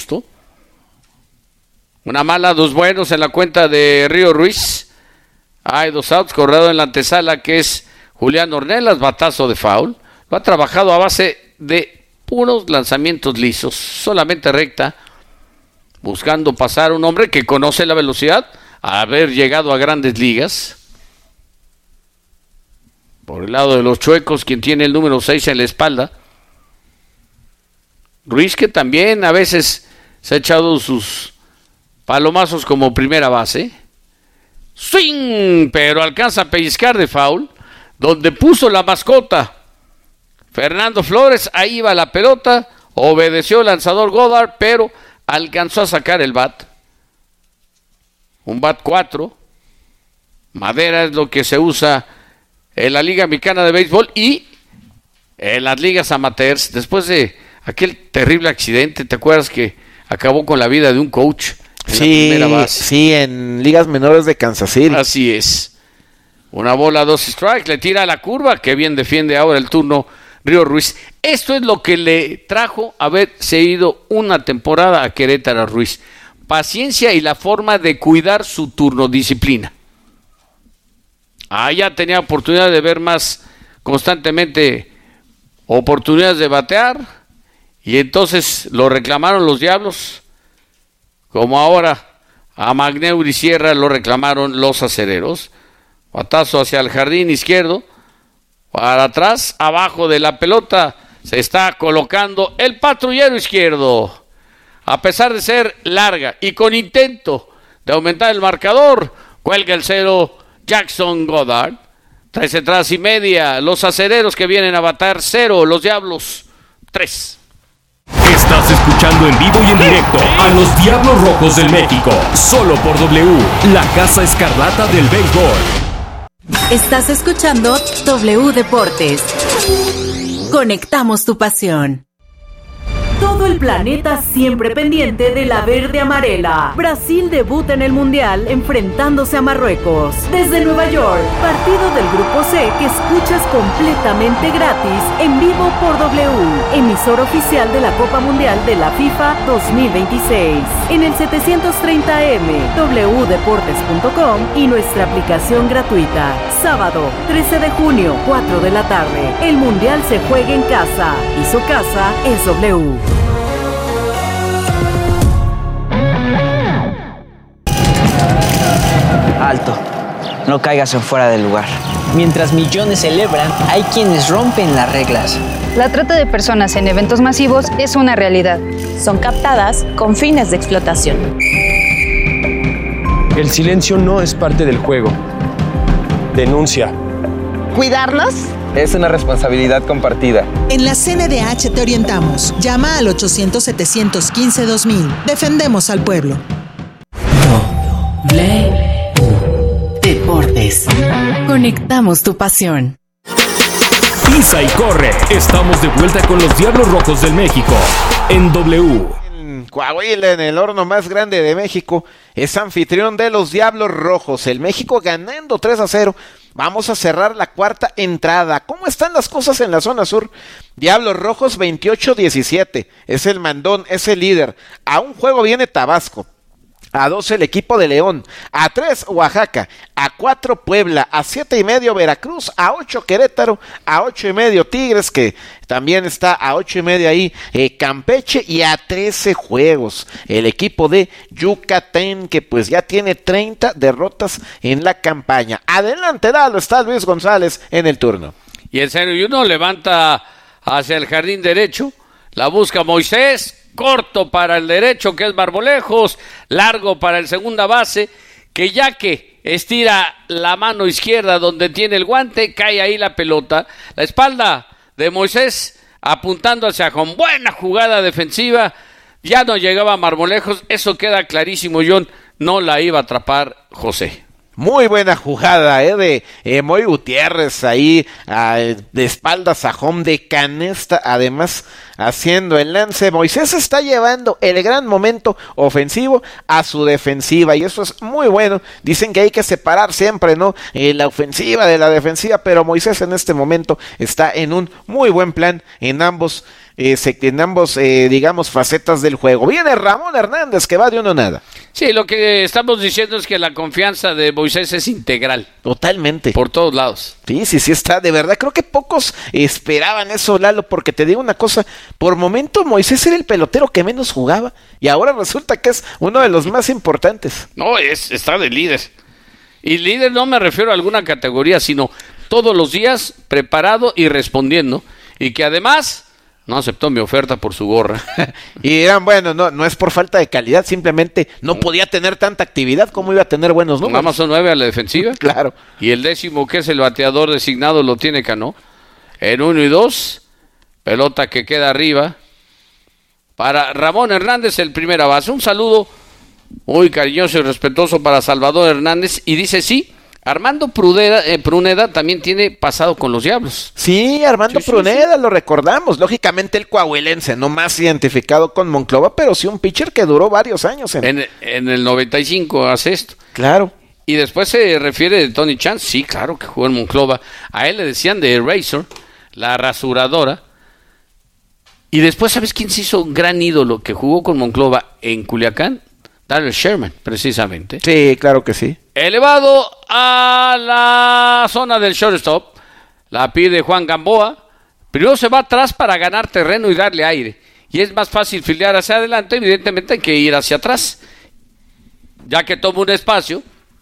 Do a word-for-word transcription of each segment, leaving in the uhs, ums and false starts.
gusto. Una mala, dos buenos en la cuenta de Río Ruiz. Hay dos outs, corredor en la antesala que es Julián Ornelas, batazo de foul. Lo ha trabajado a base de puros lanzamientos lisos, solamente recta, buscando pasar un hombre que conoce la velocidad, haber llegado a grandes ligas. Por el lado de los chuecos, quien tiene el número seis en la espalda. Ruiz, que también a veces se ha echado sus palomazos como primera base. Swing, pero alcanza a pellizcar de foul, donde puso la mascota Fernando Flores. Ahí va la pelota, obedeció el lanzador Goddard, pero alcanzó a sacar el bat. Un bat cuatro. Madera es lo que se usa en la Liga Mexicana de Béisbol y en las ligas amateurs. Después de aquel terrible accidente, ¿te acuerdas que acabó con la vida de un coach en sí, la primera base? Sí, en ligas menores de Kansas City. Así es. Una bola, dos strikes, le tira a la curva, que bien defiende ahora el turno Río Ruiz. Esto es lo que le trajo haberse ido una temporada a Querétaro a Ruiz. Paciencia y la forma de cuidar su turno, disciplina. Allá tenía oportunidad de ver más constantemente oportunidades de batear y entonces lo reclamaron los Diablos, como ahora a Magneuri Sierra lo reclamaron los Acereros. Batazo hacia el jardín izquierdo, para atrás, abajo de la pelota se está colocando el patrullero izquierdo. A pesar de ser larga y con intento de aumentar el marcador, cuelga el cero Jackson Goddard. Tres entradas y media, los acereros que vienen a batar cero, los Diablos tres. Estás escuchando en vivo y en directo a los Diablos Rojos del México, solo por W, la Casa Escarlata del Béisbol. Estás escuchando W Deportes. Conectamos tu pasión. Todo el planeta siempre pendiente de la verde amarela. Brasil debuta en el Mundial enfrentándose a Marruecos. Desde Nueva York, partido del Grupo C que escuchas completamente gratis en vivo por W, emisor oficial de la Copa Mundial de la FIFA dos mil veintiséis. En el setecientos treinta A M, w deportes punto com y nuestra aplicación gratuita. Sábado, trece de junio, cuatro de la tarde. El Mundial se juega en casa y su casa es W. Alto, no caigas en fuera del lugar. Mientras millones celebran, hay quienes rompen las reglas. La trata de personas en eventos masivos es una realidad. Son captadas con fines de explotación. El silencio no es parte del juego. Denuncia. ¿Cuidarnos? Es una responsabilidad compartida. En la C N D H te orientamos. Llama al ochocientos, setecientos quince, dos mil. Defendemos al pueblo. W Deportes. Conectamos tu pasión. Pisa y corre. Estamos de vuelta con los Diablos Rojos del México en W. En Coahuila, en el horno más grande de México, es anfitrión de los Diablos Rojos. El México ganando tres a cero. Vamos a cerrar la cuarta entrada. ¿Cómo están las cosas en la zona sur? Diablos Rojos veintiocho diecisiete. Es el mandón, es el líder. A un juego viene Tabasco. A dos el equipo de León, a tres Oaxaca, a cuatro Puebla, a siete y medio Veracruz, a ocho Querétaro, a ocho y medio Tigres, que también está a ocho y medio ahí eh, Campeche, y a trece juegos el equipo de Yucatán, que pues ya tiene treinta derrotas en la campaña. Adelante, Dalo, está Luis González en el turno. Y el cero y uno levanta hacia el jardín derecho, la busca Moisés. Corto para el derecho, que es Marmolejos, largo para el segunda base, que ya que estira la mano izquierda donde tiene el guante, cae ahí la pelota. La espalda de Moisés apuntando hacia con buena jugada defensiva, ya no llegaba Marmolejos, eso queda clarísimo, John, no la iba a atrapar José. Muy buena jugada eh, de eh, Moy Gutiérrez ahí eh, de espaldas a home de canesta, además haciendo el lance. Moisés está llevando el gran momento ofensivo a su defensiva y eso es muy bueno. Dicen que hay que separar siempre, ¿no? Eh, la ofensiva de la defensiva, pero Moisés en este momento está en un muy buen plan en ambos eh, en ambos, eh, digamos, facetas del juego. Viene Ramón Hernández, que va de uno nada. Sí, lo que estamos diciendo es que la confianza de Moisés es integral. Totalmente. Por todos lados. Sí, sí, sí está, de verdad, creo que pocos esperaban eso, Lalo, porque te digo una cosa, por momento Moisés era el pelotero que menos jugaba, y ahora resulta que es uno de los más importantes. No, es, está de líder. Y líder no me refiero a alguna categoría, sino todos los días preparado y respondiendo, y que además no aceptó mi oferta por su gorra. Y dirán, bueno, no, no es por falta de calidad, simplemente no podía tener tanta actividad como iba a tener buenos números. Nada más son nueve a la defensiva. Claro. Y el décimo, que es el bateador designado, lo tiene Cano. En uno y dos, pelota que queda arriba para Ramón Hernández, el primera base. Un saludo muy cariñoso y respetuoso para Salvador Hernández. Y dice, sí, Armando Pruneda, eh, Pruneda también tiene pasado con los Diablos. Sí, Armando sí, Pruneda, sí, sí. Lo recordamos. Lógicamente el coahuilense, no más identificado con Monclova, pero sí un pitcher que duró varios años. En, en, en el noventa y cinco hace esto. Claro. Y después se refiere de Tony Chance. Sí, claro que jugó en Monclova. A él le decían de Razor, la rasuradora. Y después, ¿sabes quién se hizo un gran ídolo que jugó con Monclova en Culiacán? Darrell Sherman, precisamente. Sí, claro que sí. Elevado a la zona del shortstop, la pide Juan Gamboa. Primero se va atrás para ganar terreno y darle aire. Y es más fácil fildear hacia adelante, evidentemente, que ir hacia atrás. Ya que toma un espacio,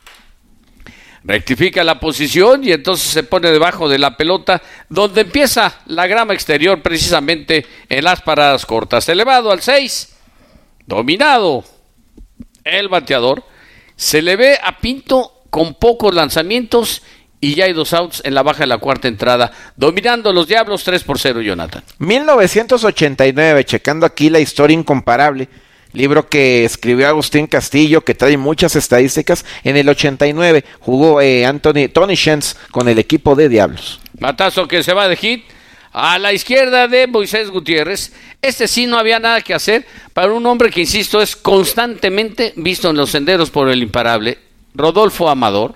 rectifica la posición y entonces se pone debajo de la pelota, donde empieza la grama exterior, precisamente en las paradas cortas. Elevado al seis, dominado el bateador. Se le ve a Pinto con pocos lanzamientos y ya hay dos outs en la baja de la cuarta entrada, dominando los Diablos tres por cero, Jonathan. mil novecientos ochenta y nueve, checando aquí la historia incomparable, libro que escribió Agustín Castillo, que trae muchas estadísticas. En el ochenta y nueve jugó eh, Anthony, Tony Chance con el equipo de Diablos. Matazo que se va de hit a la izquierda de Moisés Gutiérrez. Este sí no había nada que hacer para un hombre que, insisto, es constantemente visto en los senderos por el imparable Rodolfo Amador.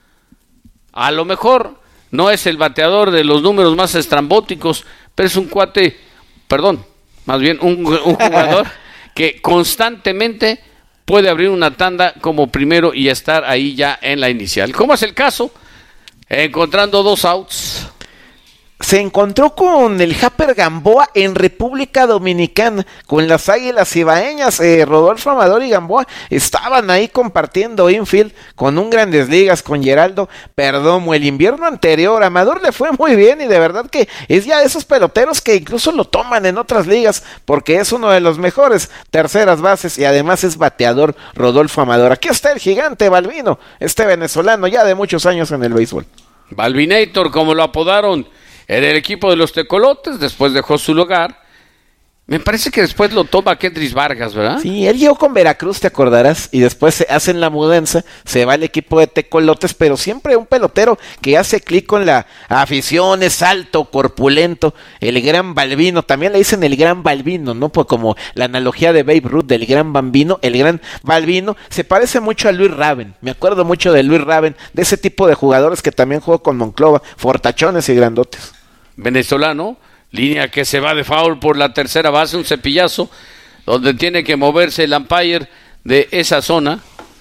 A lo mejor no es el bateador de los números más estrambóticos, pero es un cuate, perdón, más bien un, un jugador que constantemente puede abrir una tanda como primero y estar ahí ya en la inicial. ¿Cómo es el caso? Encontrando dos outs. Se encontró con el Japper Gamboa en República Dominicana, con las Águilas Ibaeñas. eh, Rodolfo Amador y Gamboa estaban ahí compartiendo infield con un Grandes Ligas, con Geraldo Perdomo. El invierno anterior Amador le fue muy bien y de verdad que es ya de esos peloteros que incluso lo toman en otras ligas, porque es uno de los mejores terceras bases y además es bateador. Rodolfo Amador. Aquí está el gigante Balbino, este venezolano ya de muchos años en el béisbol. Balbinator, como lo apodaron en el equipo de los Tecolotes, después dejó su lugar. Me parece que después lo toma Kendris Vargas, ¿verdad? Sí, él llegó con Veracruz, te acordarás, y después se hacen la mudanza, se va al equipo de Tecolotes, pero siempre un pelotero que hace clic con la afición, es alto, corpulento, el gran Balbino, también le dicen el gran Balbino, ¿no? Pues como la analogía de Babe Ruth, del gran Bambino, el gran Balbino, se parece mucho a Luis Raven, me acuerdo mucho de Luis Raven, de ese tipo de jugadores que también jugó con Monclova, fortachones y grandotes. Venezolano. Línea que se va de foul por la tercera base, un cepillazo, donde tiene que moverse el umpire de esa zona.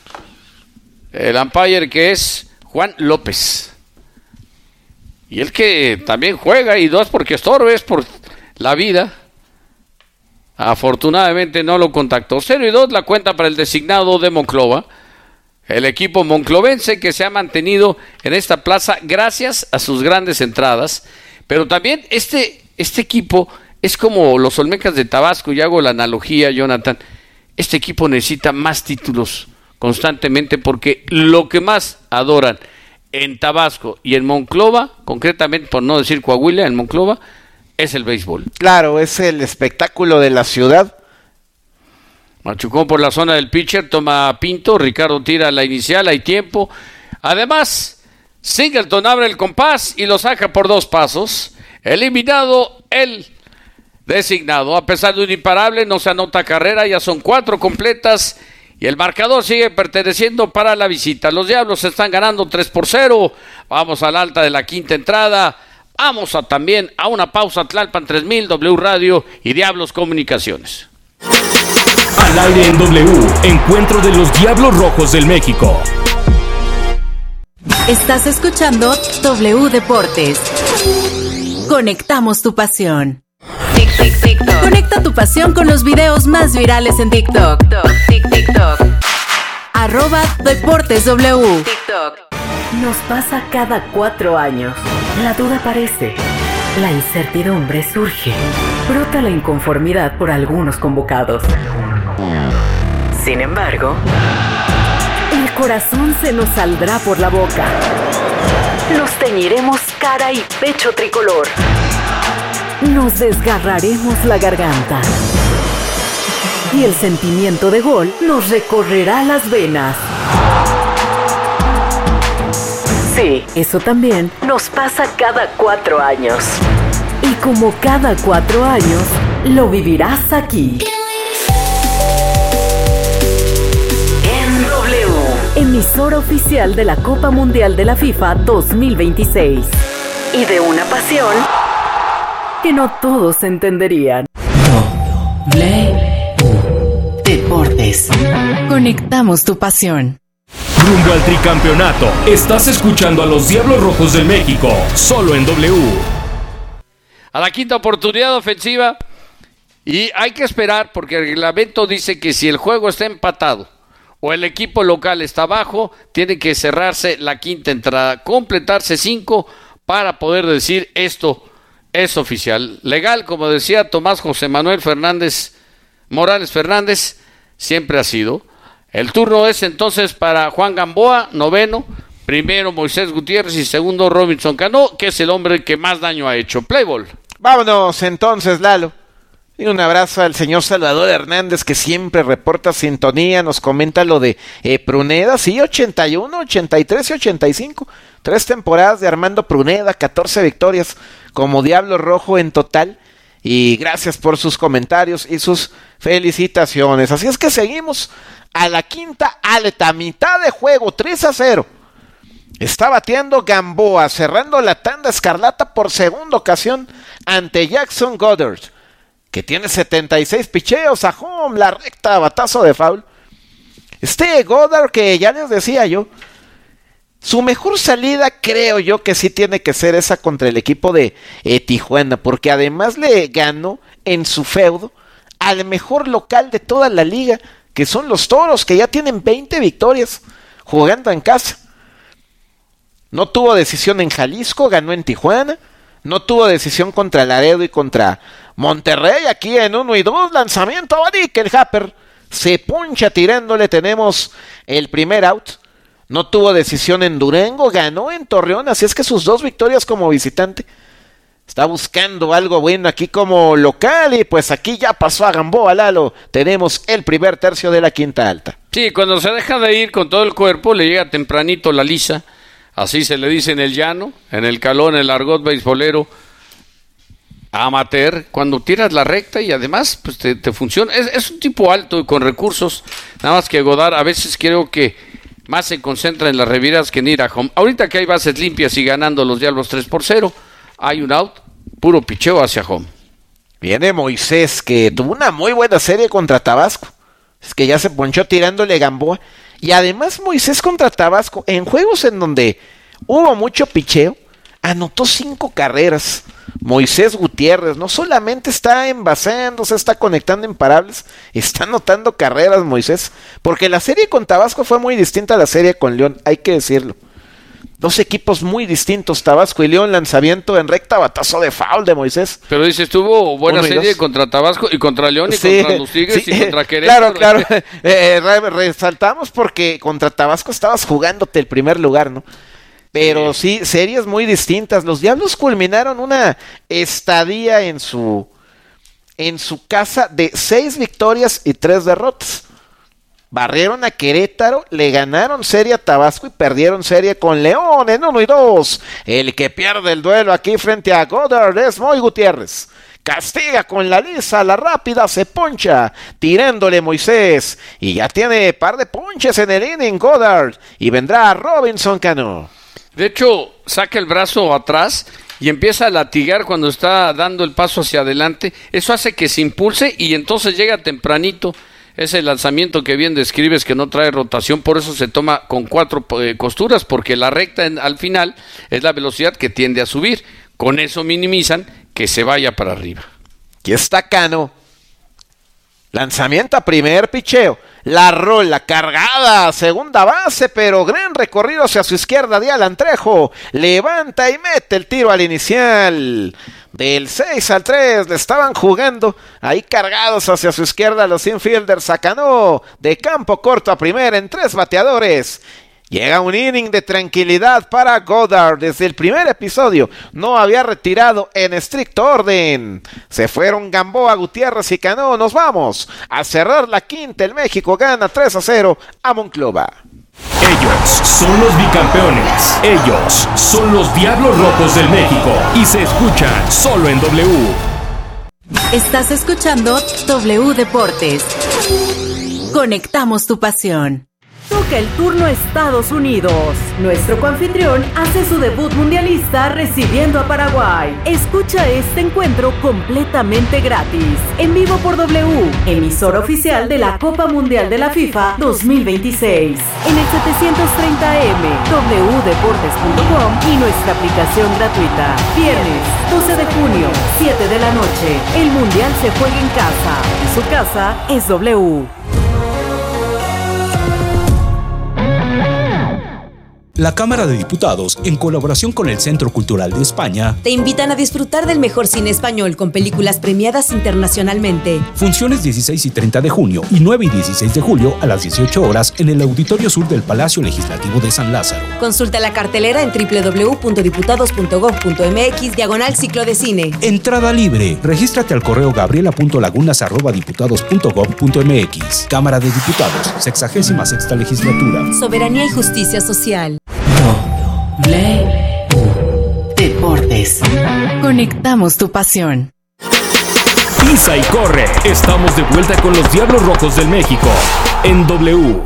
El umpire que es Juan López. Y el que también juega, y dos porque estorbe, es por la vida. Afortunadamente no lo contactó. Cero y dos la cuenta para el designado de Monclova. El equipo monclovense que se ha mantenido en esta plaza gracias a sus grandes entradas. Pero también este... Este equipo es como los Olmecas de Tabasco, y hago la analogía, Jonathan. Este equipo necesita más títulos constantemente, porque lo que más adoran en Tabasco y en Monclova, concretamente por no decir Coahuila, en Monclova, es el béisbol. Claro, es el espectáculo de la ciudad. Machucón por la zona del pitcher, toma Pinto, Ricardo tira la inicial, hay tiempo. Además, Singleton abre el compás y lo saca por dos pasos. Eliminado el designado, a pesar de un imparable, no se anota carrera, ya son cuatro completas y el marcador sigue perteneciendo para la visita. Los Diablos están ganando tres por cero, vamos al alta de la quinta entrada, Vamos a también a una pausa. Tlalpan tres mil, W Radio y Diablos Comunicaciones. Al aire en W, Encuentro de los Diablos Rojos del México. Estás escuchando W Deportes. Conectamos tu pasión. Tic, tic, TikTok. Conecta tu pasión con los videos más virales en TikTok. Tic, TikTok. Arroba Deportes W. TikTok. Nos pasa cada cuatro años. La duda aparece. La incertidumbre surge. Brota la inconformidad por algunos convocados. Sin embargo, el corazón se nos saldrá por la boca. Nos teñiremos cara y pecho tricolor. Nos desgarraremos la garganta. Y el sentimiento de gol nos recorrerá las venas. Sí, eso también nos pasa cada cuatro años. Y como cada cuatro años, lo vivirás aquí. En W, emisora oficial de la Copa Mundial de la FIFA dos mil veintiséis. Y de una pasión que no todos entenderían. W Deportes. Conectamos tu pasión. Rumbo al tricampeonato. Estás escuchando a los Diablos Rojos del México, solo en W. A la quinta oportunidad ofensiva. Y hay que esperar porque el reglamento dice que si el juego está empatado o el equipo local está abajo, tiene que cerrarse la quinta entrada, completarse cinco para poder decir esto es oficial. Legal, como decía Tomás José Manuel Fernández, Morales Fernández, siempre ha sido. El turno es entonces para Juan Gamboa, noveno, primero Moisés Gutiérrez y segundo Robinson Cano, que es el hombre que más daño ha hecho. Play ball. Vámonos entonces, Lalo. Y un abrazo al señor Salvador Hernández, que siempre reporta sintonía, nos comenta lo de eh, Pruneda, sí, ochenta y uno, ochenta y tres y ochenta y cinco. Tres temporadas de Armando Pruneda, catorce victorias como Diablo Rojo en total. Y gracias por sus comentarios y sus felicitaciones. Así es que seguimos a la quinta alta, mitad de juego, tres a cero. Está bateando Gamboa, cerrando la tanda escarlata por segunda ocasión ante Jackson Goddard, que tiene setenta y seis picheos a home, la recta, batazo de foul. Este Goddard, que ya les decía yo, su mejor salida creo yo que sí tiene que ser esa contra el equipo de eh, Tijuana, porque además le ganó en su feudo al mejor local de toda la liga, que son los Toros, que ya tienen veinte victorias jugando en casa. No tuvo decisión en Jalisco, ganó en Tijuana. No tuvo decisión contra Laredo y contra Monterrey. Aquí en uno y dos, lanzamiento a Nick, el Happer se puncha tirándole, tenemos el primer out. No tuvo decisión en Durango, ganó en Torreón, así es que sus dos victorias como visitante. Está buscando algo bueno aquí como local y pues aquí ya pasó a Gamboa, Lalo. Tenemos el primer tercio de la quinta alta. Sí, cuando se deja de ir con todo el cuerpo, le llega tempranito la lisa. Así se le dice en el llano, en el calón, en el argot beisbolero amateur, cuando tiras la recta y además pues te, te funciona. Es, es un tipo alto y con recursos, nada más que Godard a veces creo que más se concentra en las reviras que en ir a home. Ahorita que hay bases limpias y ganando los Diablos tres por cero, hay un out, puro picheo hacia home. Viene Moisés, que tuvo una muy buena serie contra Tabasco. Es que ya se ponchó tirándole Gamboa. Y además Moisés contra Tabasco, en juegos en donde hubo mucho picheo, anotó cinco carreras. Moisés Gutiérrez no solamente está envasándose, está conectando imparables, está anotando carreras Moisés, porque la serie con Tabasco fue muy distinta a la serie con León, hay que decirlo. Dos equipos muy distintos, Tabasco y León, lanzamiento en recta, batazo de foul de Moisés. Pero dice, estuvo buena serie contra Tabasco y contra León y sí, contra los Tigres sí, y contra Claro, Querétaro. claro, eh, resaltamos porque contra Tabasco estabas jugándote el primer lugar, ¿no? Pero sí, sí, series muy distintas. Los Diablos culminaron una estadía en su, en su casa de seis victorias y tres derrotas. Barrieron a Querétaro, le ganaron serie a Tabasco y perdieron serie con León en uno y dos. El que pierde el duelo aquí frente a Goddard es Moy Gutiérrez. Castiga con la lisa, la rápida se poncha, tirándole Moisés. Y ya tiene par de ponches en el inning Goddard. Y vendrá Robinson Cano. De hecho, saca el brazo atrás y empieza a latigar cuando está dando el paso hacia adelante. Eso hace que se impulse y entonces llega tempranito. Ese lanzamiento que bien describes, que no trae rotación, por eso se toma con cuatro eh, costuras, porque la recta en, al final es la velocidad que tiende a subir. Con eso minimizan que se vaya para arriba. Aquí está Cano. Lanzamiento a primer picheo. La rola cargada, segunda base, pero gran recorrido hacia su izquierda de Alan Trejo. Levanta y mete el tiro al inicial. Del seis al tres le estaban jugando ahí cargados hacia su izquierda los infielders. Sacanó de campo corto a primera en tres bateadores. Llega un inning de tranquilidad para Goddard. Desde el primer episodio no había retirado en estricto orden. Se fueron Gamboa, Gutiérrez y Cano. Nos vamos a cerrar la quinta. El México gana tres a cero a Monclova. Ellos son los bicampeones. Ellos son los Diablos Rojos del México. Y se escuchan solo en W. Estás escuchando W Deportes. Conectamos tu pasión. Toca el turno Estados Unidos. Nuestro coanfitrión hace su debut mundialista recibiendo a Paraguay. Escucha este encuentro completamente gratis. En vivo por W, emisora oficial de la Copa Mundial de la FIFA dos mil veintiséis. En el setecientos treinta A M, w deportes punto com y nuestra aplicación gratuita. Viernes, doce de junio, siete de la noche. El Mundial se juega en casa. Y su casa es W. La Cámara de Diputados, en colaboración con el Centro Cultural de España, te invitan a disfrutar del mejor cine español con películas premiadas internacionalmente. Funciones dieciséis y treinta de junio y nueve y dieciséis de julio a las dieciocho horas en el Auditorio Sur del Palacio Legislativo de San Lázaro. Consulta la cartelera en doble u doble u doble u punto diputados punto gob punto m x diagonal ciclo de cine. Entrada libre. Regístrate al correo gabriela punto lagunas arroba diputados punto gob punto m x. Cámara de Diputados, sexagésima sexta legislatura. Soberanía y justicia social. W Deportes. Conectamos tu pasión. Pisa y corre. Estamos de vuelta con los Diablos Rojos del México en W.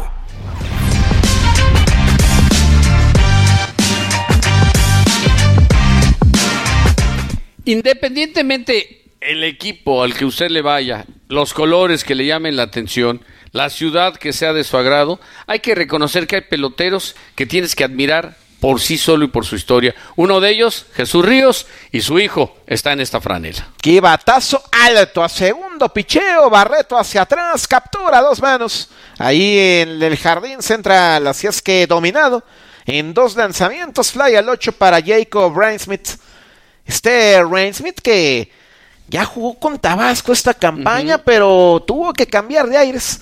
Independientemente el equipo al que usted le vaya, los colores que le llamen la atención, la ciudad que sea de su agrado, hay que reconocer que hay peloteros que tienes que admirar por sí solo y por su historia. Uno de ellos, Jesús Ríos, y su hijo está en esta franela. ¡Qué batazo alto! A segundo picheo, Barreto hacia atrás, captura a dos manos. Ahí en el jardín central, así es que dominado. En dos lanzamientos, fly al ocho para Jacob Rainsmith. Este Rainsmith que ya jugó con Tabasco esta campaña, uh-huh. pero tuvo que cambiar de aires.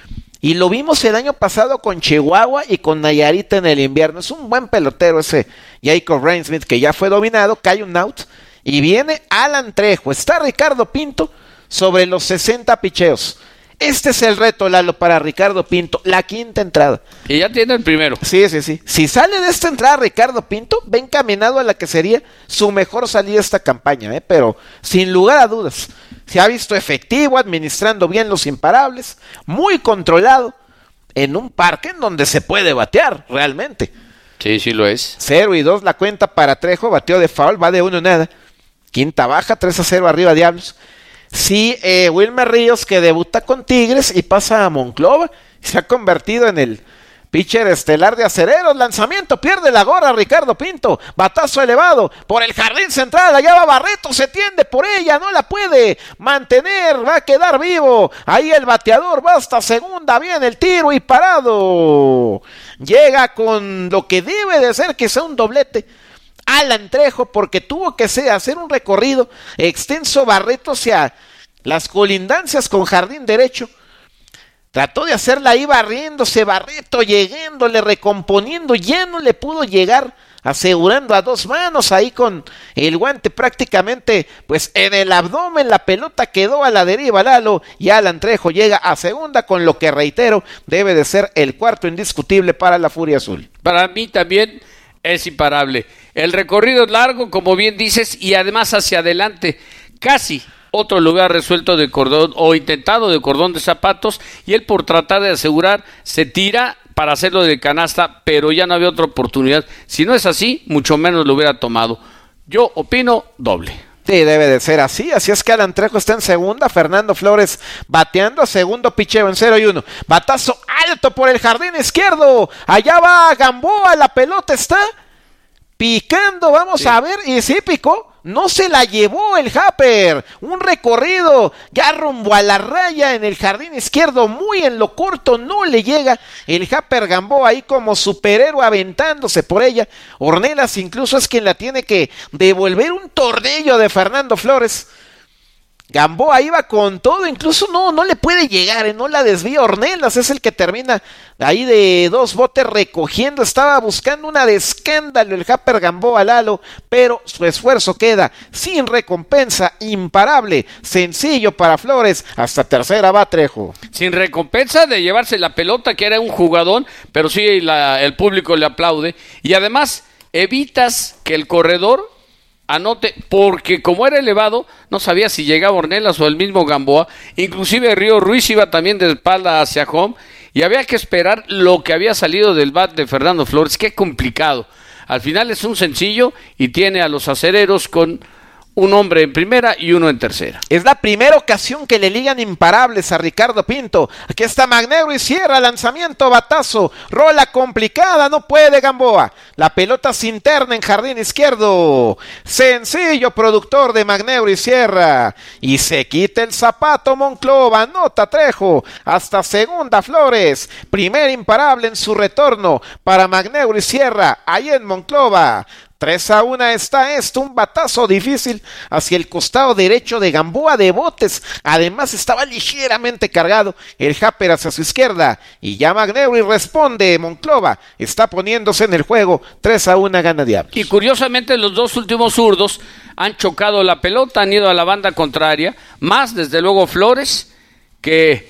Y lo vimos el año pasado con Chihuahua y con Nayarit en el invierno. Es un buen pelotero ese Jacob Rainsmith que ya fue dominado, cae un out. Y viene Alan Trejo. Está Ricardo Pinto sobre los sesenta picheos. Este es el reto, Lalo, para Ricardo Pinto, la quinta entrada. Y ya tiene el primero. Sí, sí, sí. Si sale de esta entrada Ricardo Pinto, va encaminado a la que sería su mejor salida esta campaña, ¿eh? Pero sin lugar a dudas, se ha visto efectivo, administrando bien los imparables, muy controlado, en un parque en donde se puede batear, realmente. Sí, sí lo es. Cero y dos la cuenta para Trejo, bateo de foul, va de uno nada. Quinta baja, tres a cero arriba Diablos. Sí, eh, Wilmer Ríos, que debuta con Tigres y pasa a Monclova, se ha convertido en el pitcher estelar de Acereros. Lanzamiento, pierde la gorra Ricardo Pinto, batazo elevado por el jardín central, allá va Barreto, se tiende por ella, no la puede mantener, va a quedar vivo, ahí el bateador va hasta segunda, viene el tiro y parado, llega con lo que debe de ser que sea un doblete Alan Trejo, porque tuvo que hacer un recorrido extenso Barreto hacia las colindancias con jardín derecho. Trató de hacerla ahí barriéndose Barreto, llegándole, recomponiendo, ya no le pudo llegar, asegurando a dos manos ahí con el guante prácticamente pues en el abdomen. La pelota quedó a la deriva, Lalo, y Alan Trejo llega a segunda, con lo que, reitero, debe de ser el cuarto indiscutible para la Furia Azul. Para mí también es imparable. El recorrido es largo, como bien dices, y además hacia adelante, casi otro lugar resuelto de cordón o intentado de cordón de zapatos, y él, por tratar de asegurar, se tira para hacerlo de canasta, pero ya no había otra oportunidad. Si no es así, mucho menos lo hubiera tomado. Yo opino doble. Sí, debe de ser así, así es que Alan Trejo está en segunda, Fernando Flores bateando a segundo picheo en cero y uno. Batazo alto por el jardín izquierdo, allá va Gamboa, la pelota está picando, vamos sí. a ver, y sí picó, no se la llevó el Happer, un recorrido ya rumbo a la raya en el jardín izquierdo, muy en lo corto, no le llega el Happer Gamboa ahí como superhéroe aventándose por ella. Ornelas incluso es quien la tiene que devolver, un tornillo de Fernando Flores. Gamboa iba con todo, incluso no, no le puede llegar, ¿eh? No la desvía Ornelas, es el que termina ahí de dos botes recogiendo, estaba buscando una de escándalo el Happer Gamboa Lalo, pero su esfuerzo queda sin recompensa, imparable, sencillo para Flores, hasta tercera va Trejo. Sin recompensa de llevarse la pelota, que era un jugadón, pero sí la, el público le aplaude, y además evitas que el corredor anote, porque como era elevado, no sabía si llegaba Ornelas o el mismo Gamboa, inclusive Río Ruiz iba también de espalda hacia home, y había que esperar lo que había salido del bat de Fernando Flores. Qué complicado. Al final es un sencillo y tiene a los acereros con un hombre en primera y uno en tercera. Es la primera ocasión que le ligan imparables a Ricardo Pinto. Aquí está Magneuro y cierra, lanzamiento, batazo, rola complicada, no puede Gamboa. La pelota se interna en jardín izquierdo. Sencillo, productor de Magneuro y cierra. Y se quita el zapato Monclova, anota Trejo. Hasta segunda Flores. Primer imparable en su retorno para Magneuro y cierra, ahí en Monclova. tres a uno está esto, un batazo difícil hacia el costado derecho de Gamboa de botes, además estaba ligeramente cargado el Happer hacia su izquierda, y ya Magneuris responde, Monclova está poniéndose en el juego, tres a uno gana Diablos. Y curiosamente los dos últimos zurdos han chocado la pelota, han ido a la banda contraria, más desde luego Flores, que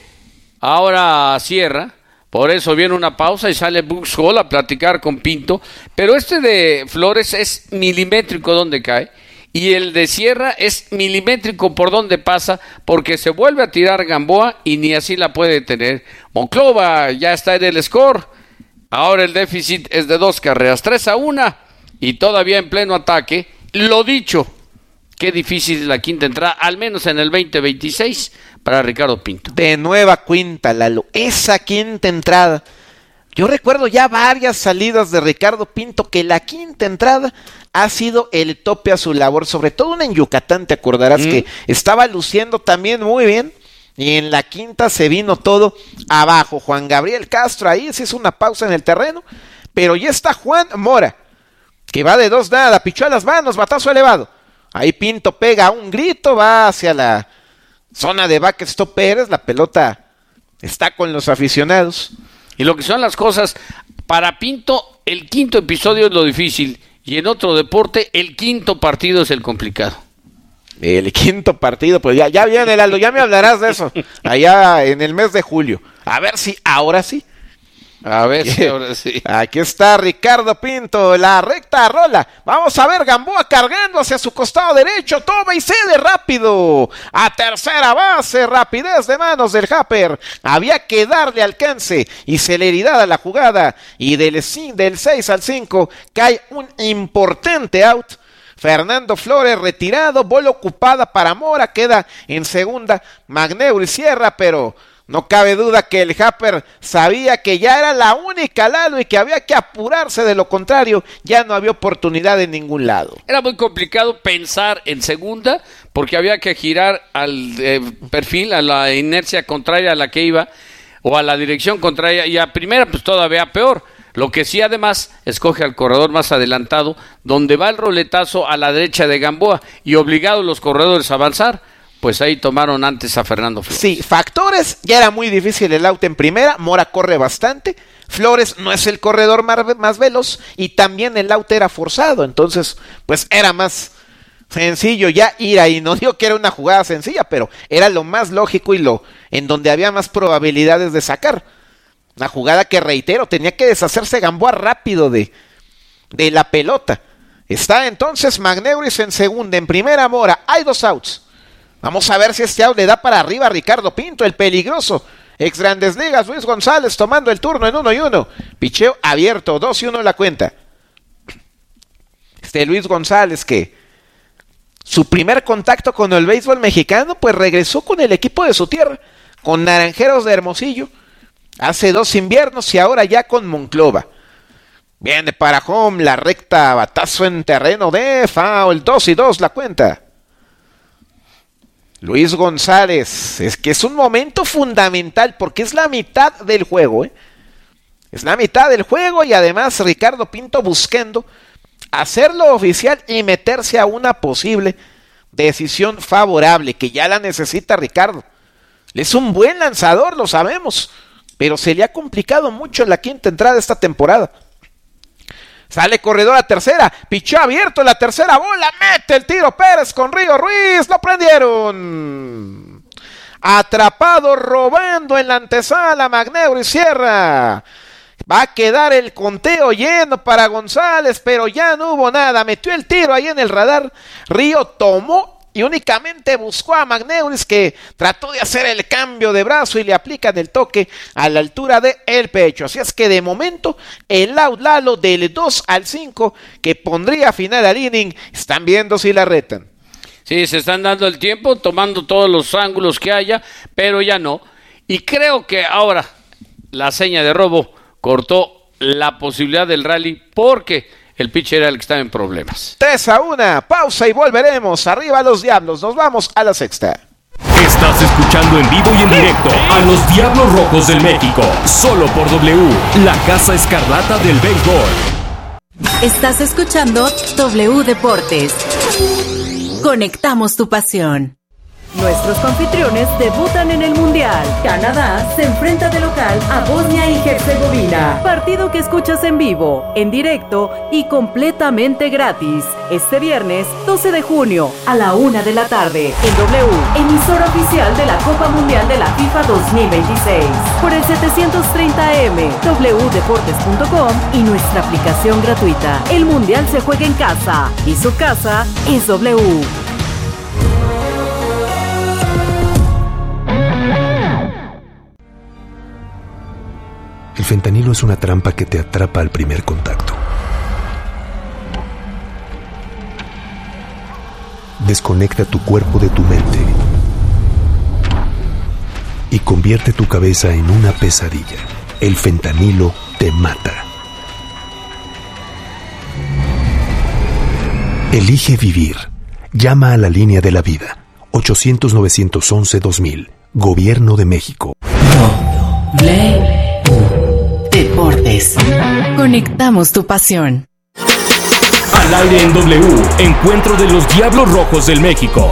ahora cierra. Por eso viene una pausa y sale Bugs Hall a platicar con Pinto. Pero este de Flores es milimétrico donde cae. Y el de Sierra es milimétrico por donde pasa, porque se vuelve a tirar Gamboa y ni así la puede tener. Monclova ya está en el score. Ahora el déficit es de dos carreras, tres a uno. Y todavía en pleno ataque. Lo dicho, qué difícil es la quinta entrada, al menos en el veinte veintiséis. Para Ricardo Pinto. De nueva cuenta, Lalo, esa quinta entrada. Yo recuerdo ya varias salidas de Ricardo Pinto que la quinta entrada ha sido el tope a su labor, sobre todo en Yucatán, te acordarás mm. que estaba luciendo también muy bien, y en la quinta se vino todo abajo. Juan Gabriel Castro ahí se hizo una pausa en el terreno, pero ya está Juan Mora, que va de dos nada, pichó a las manos, batazo elevado. Ahí Pinto pega un grito, va hacia la zona de backstop Pérez, la pelota está con los aficionados. Y lo que son las cosas, para Pinto, el quinto episodio es lo difícil, y en otro deporte, el quinto partido es el complicado. El quinto partido, pues ya, ya viene, Lalo, ya me hablarás de eso, allá en el mes de julio. A ver si ahora sí. A ver si ahora sí. Aquí está Ricardo Pinto, la recta rola. Vamos a ver, Gamboa cargando hacia su costado derecho, toma y cede rápido. A tercera base, rapidez de manos del Happer. Había que darle alcance y celeridad a la jugada. Y del, del seis al cinco cae un importante out. Fernando Flores retirado, bola ocupada para Mora, queda en segunda Magneuris cierra, pero no cabe duda que el Happer sabía que ya era la única, Lalo, y que había que apurarse, de lo contrario ya no había oportunidad en ningún lado. Era muy complicado pensar en segunda porque había que girar al eh, perfil, a la inercia contraria a la que iba, o a la dirección contraria, y a primera pues todavía peor. Lo que sí además escoge al corredor más adelantado, donde va el roletazo a la derecha de Gamboa, y obligados los corredores a avanzar. Pues ahí tomaron antes a Fernando Flores. Sí, factores, ya era muy difícil el out en primera, Mora corre bastante, Flores no es el corredor más, más veloz, y también el out era forzado, entonces pues era más sencillo ya ir ahí. No digo que era una jugada sencilla, pero era lo más lógico y lo en donde había más probabilidades de sacar. Una jugada que, reitero, tenía que deshacerse Gamboa rápido de, de la pelota. Está entonces Magneuris en segunda, en primera Mora, hay dos outs. Vamos a ver si este out le da para arriba a Ricardo Pinto, el peligroso ex Grandes Ligas, Luis González tomando el turno en uno y uno. Picheo abierto, dos y uno la cuenta. Este Luis González que su primer contacto con el béisbol mexicano, pues regresó con el equipo de su tierra, con Naranjeros de Hermosillo, hace dos inviernos y ahora ya con Monclova. Viene para home, la recta, batazo en terreno de foul, dos y dos la cuenta. Luis González, es que es un momento fundamental porque es la mitad del juego, ¿eh? Es la mitad del juego y además Ricardo Pinto buscando hacerlo oficial y meterse a una posible decisión favorable, que ya la necesita Ricardo. Es un buen lanzador, lo sabemos, pero se le ha complicado mucho en la quinta entrada de esta temporada. Sale corredor a tercera, pichó abierto la tercera bola, mete el tiro Pérez con Río Ruiz, lo prendieron. Atrapado robando en la antesala Magneuro y Sierra. Va a quedar el conteo lleno para González, pero ya no hubo nada, metió el tiro ahí en el radar. Río tomó y únicamente buscó a Magneuris, que trató de hacer el cambio de brazo y le aplican el toque a la altura del pecho. Así es que de momento el out Lalo del dos al cinco que pondría final al inning. Están viendo si la retan. Sí, se están dando el tiempo, tomando todos los ángulos que haya, pero ya no. Y creo que ahora la seña de robo cortó la posibilidad del rally porque el pitcher era el que estaba en problemas. tres a uno, pausa y volveremos. Arriba los Diablos, nos vamos a la sexta. Estás escuchando en vivo y en directo a los Diablos Rojos del México, solo por W, la Casa Escarlata del Béisbol. Estás escuchando W Deportes. Conectamos tu pasión. Nuestros anfitriones debutan en el Mundial. Canadá se enfrenta de local a Bosnia y Herzegovina. Partido que escuchas en vivo, en directo y completamente gratis. Este viernes doce de junio a la una de la tarde en W, emisora oficial de la Copa Mundial de la FIFA dos mil veintiséis. Por el setecientos treinta A M, w deportes punto com y nuestra aplicación gratuita. El Mundial se juega en casa y su casa es W. El fentanilo es una trampa que te atrapa al primer contacto. Desconecta tu cuerpo de tu mente y convierte tu cabeza en una pesadilla. El fentanilo te mata. Elige vivir. Llama a la línea de la vida. ochocientos, novecientos once, dos mil. Gobierno de México. W Deportes. Conectamos tu pasión. Al aire en W, encuentro de los Diablos Rojos del México.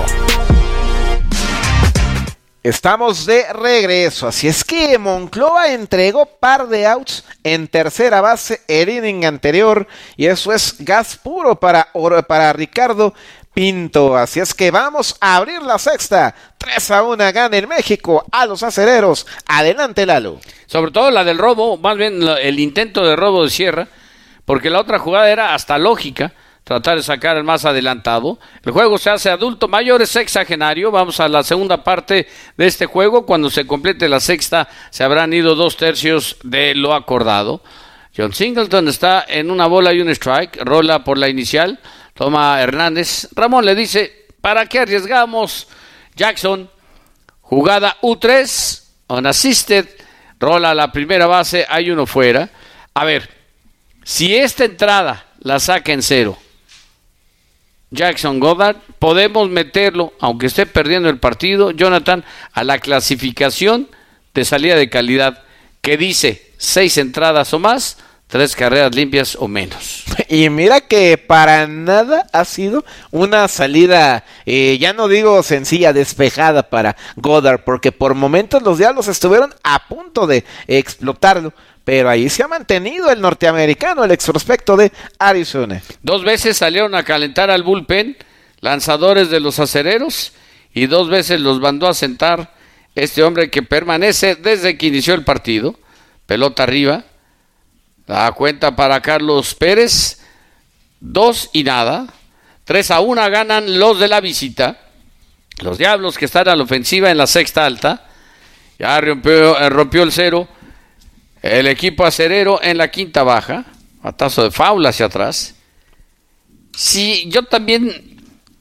Estamos de regreso, así es que Monclova entregó par de outs en tercera base el inning anterior y eso es gas puro para, para Ricardo Pinto. Así es que vamos a abrir la sexta. tres a uno gana el México a los acereros. Adelante, Lalo. Sobre todo la del robo, más bien el intento de robo de Sierra, porque la otra jugada era hasta lógica, tratar de sacar el más adelantado. El juego se hace adulto mayor, es sexagenario. Vamos a la segunda parte de este juego. Cuando se complete la sexta, se habrán ido dos tercios de lo acordado. John Singleton está en una bola y un strike, rola por la inicial. Toma Hernández. Ramón le dice, ¿para qué arriesgamos? Jackson, jugada U tres, unassisted, rola a la primera base, hay uno fuera. A ver, si esta entrada la saca en cero Jackson Goddard, podemos meterlo, aunque esté perdiendo el partido, Jonathan, a la clasificación de salida de calidad, que dice seis entradas o más, tres carreras limpias o menos. Y mira que para nada ha sido una salida, eh, ya no digo sencilla, despejada para Goddard, porque por momentos los Diablos estuvieron a punto de explotarlo, pero ahí se ha mantenido el norteamericano, el ex prospecto de Arizona. Dos veces salieron a calentar al bullpen, lanzadores de los acereros, y dos veces los mandó a sentar este hombre que permanece desde que inició el partido. Pelota arriba. Da cuenta para Carlos Pérez, dos y nada, tres a uno ganan los de la visita, los Diablos que están a la ofensiva en la sexta alta, ya rompió, eh, rompió el cero, el equipo acerero en la quinta baja, batazo de foul hacia atrás. Sí, yo también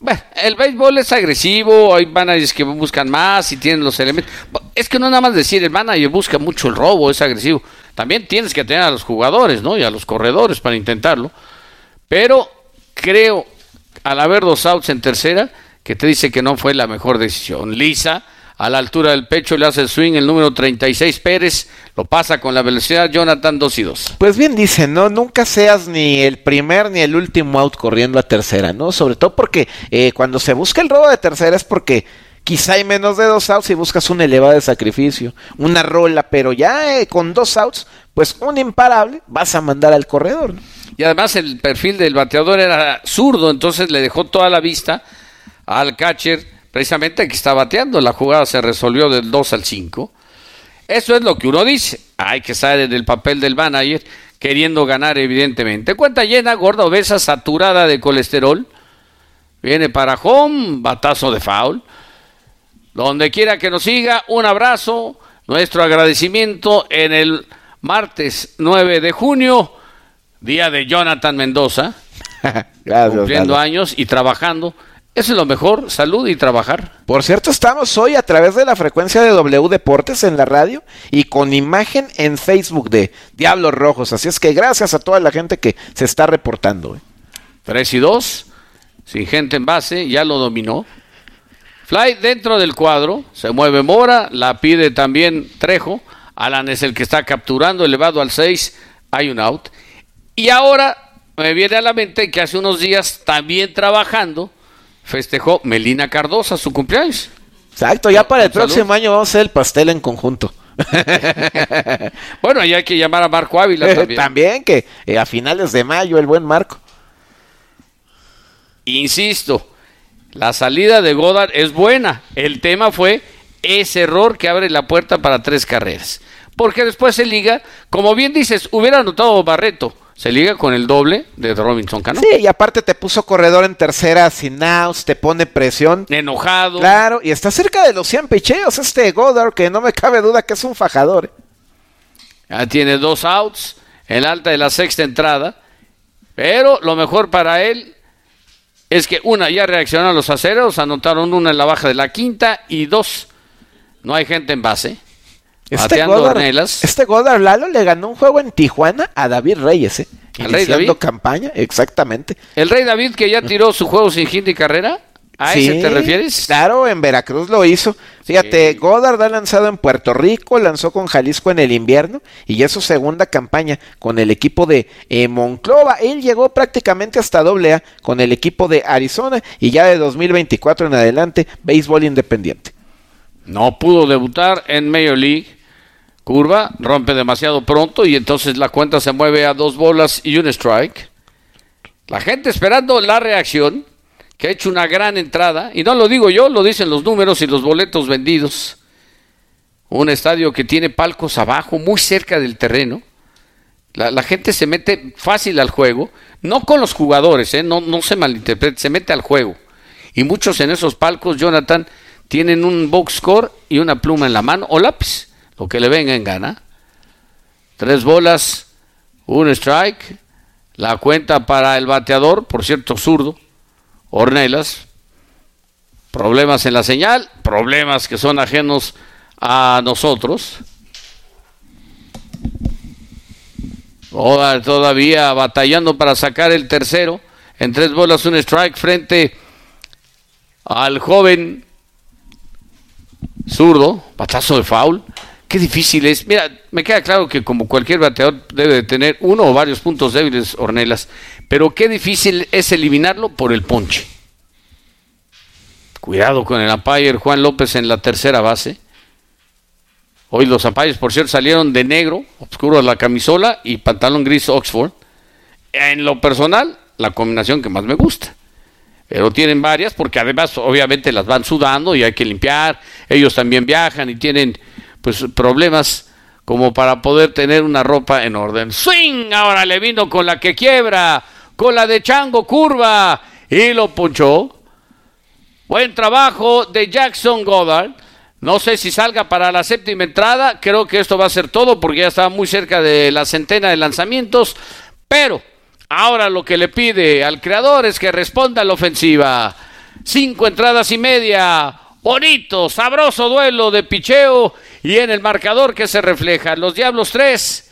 Bueno, el béisbol es agresivo, hay managers que buscan más y tienen los elementos. Es que no nada más decir, el manager busca mucho el robo, es agresivo. También tienes que tener a los jugadores, ¿no? Y a los corredores para intentarlo. Pero creo, al haber dos outs en tercera, que te dice que no fue la mejor decisión. Lisa, a la altura del pecho, le hace el swing el número treinta y seis Pérez, lo pasa con la velocidad Jonathan dos y dos. Pues bien dicen, ¿no? Nunca seas ni el primer ni el último out corriendo a tercera, ¿no? Sobre todo porque eh, cuando se busca el robo de tercera es porque quizá hay menos de dos outs y buscas un elevado de sacrificio, una rola, pero ya eh, con dos outs, pues un imparable vas a mandar al corredor, ¿no? Y además el perfil del bateador era zurdo, entonces le dejó toda la vista al catcher, precisamente que está bateando. La jugada se resolvió del dos al cinco. Eso es lo que uno dice. Hay que estar en el papel del manager, queriendo ganar evidentemente. Cuenta llena, gorda, obesa, saturada de colesterol. Viene para home, batazo de foul. Donde quiera que nos siga, un abrazo, nuestro agradecimiento en el martes nueve de junio, día de Jonathan Mendoza, Gracias, cumpliendo Lalo. años y trabajando. Eso es lo mejor, salud y trabajar. Por cierto, estamos hoy a través de la frecuencia de W Deportes en la radio y con imagen en Facebook de Diablos Rojos. Así es que gracias a toda la gente que se está reportando. ¿eh? tres y dos, sin gente en base, ya lo dominó. Fly dentro del cuadro, se mueve Mora, la pide también Trejo. Alan es el que está capturando, elevado al seis, hay un out. Y ahora me viene a la mente que hace unos días, también trabajando, festejó Melina Cardosa su cumpleaños. Exacto, ya para el Salud. próximo año vamos a hacer el pastel en conjunto. Bueno, ya hay que llamar a Marco Ávila también. También, que eh, a finales de mayo, el buen Marco. Insisto, la salida de Goddard es buena. El tema fue ese error que abre la puerta para tres carreras. Porque después se liga, como bien dices, hubiera anotado Barreto, se liga con el doble de Robinson Cano. Sí, y aparte te puso corredor en tercera sin outs, te pone presión. Enojado. Claro, y está cerca de los cien picheos este Goddard, que no me cabe duda que es un fajador. Ya tiene dos outs en la alta de la sexta entrada, pero lo mejor para él es que una, ya reaccionaron los aceros, anotaron una en la baja de la quinta y dos, no hay gente en base. Este Bateando Goddard, Ornelas. este Goddard Lalo le ganó un juego en Tijuana a David Reyes, ¿eh? ¿Al Rey Iniciando David? campaña, exactamente. El Rey David que ya tiró su juego sin hit y carrera, ¿a Sí, ese te refieres? Claro, en Veracruz lo hizo. Fíjate, Sí. Goddard ha lanzado en Puerto Rico, lanzó con Jalisco en el invierno y ya es su segunda campaña con el equipo de eh, Monclova. Él llegó prácticamente hasta doble A con el equipo de Arizona y ya de dos mil veinticuatro en adelante, béisbol independiente. No pudo debutar en Major League. Curva, rompe demasiado pronto y entonces la cuenta se mueve a dos bolas y un strike. La gente esperando la reacción, que ha hecho una gran entrada, y no lo digo yo, lo dicen los números y los boletos vendidos. Un estadio que tiene palcos abajo, muy cerca del terreno. La, la gente se mete fácil al juego, no con los jugadores, ¿eh? no, no se malinterprete, se mete al juego. Y muchos en esos palcos, Jonathan, tienen un box score y una pluma en la mano o lápiz. Lo que le venga en gana. Tres bolas, un strike. La cuenta para el bateador, por cierto, zurdo, Ornelas. Problemas en la señal, problemas que son ajenos a nosotros. Goddard todavía batallando para sacar el tercero. En tres bolas, un strike frente al joven zurdo. Batazo de foul. Qué difícil es. Mira, me queda claro que como cualquier bateador debe de tener uno o varios puntos débiles, Ornelas, pero qué difícil es eliminarlo por el ponche. Cuidado con el umpire Juan López en la tercera base. Hoy los umpires, por cierto, salieron de negro, oscuro la camisola y pantalón gris Oxford. En lo personal, la combinación que más me gusta. Pero tienen varias porque además obviamente las van sudando y hay que limpiar. Ellos también viajan y tienen pues problemas como para poder tener una ropa en orden. Swing, ahora le vino con la que quiebra, con la de Chango, curva, y lo ponchó. Buen trabajo de Jackson Goddard. No sé si salga para la séptima entrada, creo que esto va a ser todo porque ya estaba muy cerca de la centena de lanzamientos, pero ahora lo que le pide al creador es que responda a la ofensiva. cinco entradas y media. Bonito, sabroso duelo de picheo y en el marcador que se refleja, los Diablos tres